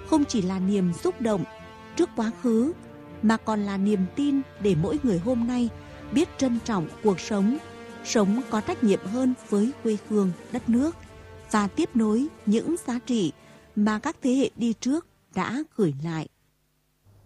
không chỉ là niềm xúc động trước quá khứ, mà còn là niềm tin để mỗi người hôm nay biết trân trọng cuộc sống, sống có trách nhiệm hơn với quê hương, đất nước và tiếp nối những giá trị mà các thế hệ đi trước đã gửi lại.